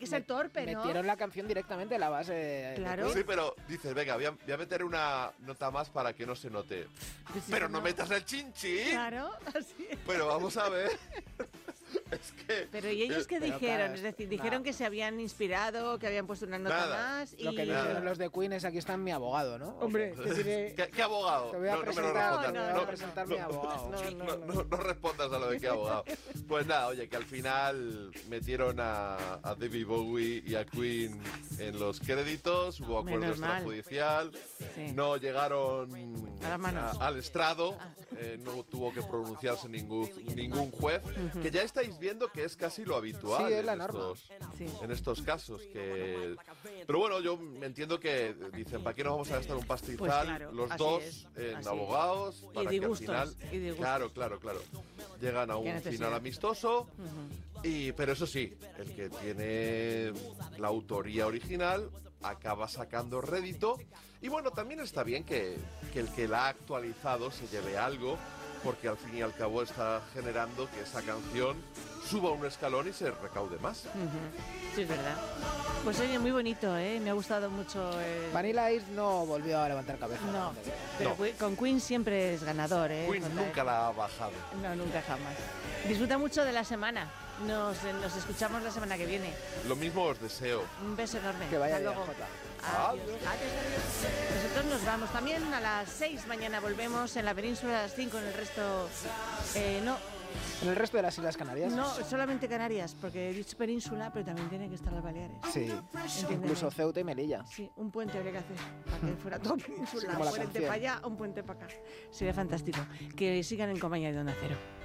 que ser torpe, ¿no? Metieron la canción directamente en la base. Claro. Sí, pero dices, venga, voy a meter una nota más para que no se note. Que sí, Pero que no metas el chinchín. Claro, así es. Pero vamos a ver. Es que... Pero ¿y ellos qué pero dijeron? claro, Es decir, dijeron que se habían inspirado, que habían puesto una nota Nada. más y... Lo que dijeron los de Queen es: aquí está mi abogado, ¿no? Hombre, que diré, ¿Qué abogado? te voy a No me lo presentar, respondas. te voy a presentar mi abogado. No respondas a lo de qué abogado. Pues nada, oye, que al final metieron a David Bowie y a Queen en los créditos, hubo acuerdo Menos mal. extrajudicial, Sí. no llegaron A las manos. al estrado, no tuvo que pronunciarse ningún juez, que ya estáis viendo que es casi lo habitual Sí, es la norma. Sí. en estos casos. Pero bueno, yo entiendo que dicen, ¿para qué nos vamos a gastar un pastizal Pues claro, los así dos es, en así abogados? es. Para Y que al disgustos, final... y disgustos. Claro. Llegan a Qué un necesidad. final amistoso, pero eso sí, el que tiene la autoría original acaba sacando rédito. Y bueno, también está bien que el que la ha actualizado se lleve algo, porque al fin y al cabo está generando que esa canción suba un escalón y se recaude más. Sí, es verdad. Pues oye, muy bonito, ¿eh? Me ha gustado mucho. Vanilla Ice no volvió a levantar cabeza. No, pero No. con Queen siempre es ganador, ¿eh? Queen Contra- nunca la ha bajado. No, nunca jamás. Disfruta mucho de la semana. Nos escuchamos la semana que viene. Lo mismo os deseo. Un beso enorme. Que vaya Hasta bien, luego. Jota. Adiós. Adiós. Nosotros nos vamos también a las 6. Mañana volvemos en la península a las 5. En el resto... ¿En el resto de las Islas Canarias? No, solamente Canarias, porque he dicho península, pero también tienen que estar las Baleares. Sí, Entiéndeme. incluso Ceuta y Melilla. Sí, un puente habría que hacer para que fuera todo península. Como la Un puente canción. para allá, un puente para acá. Sería fantástico. Que sigan en compañía de Onda Cero.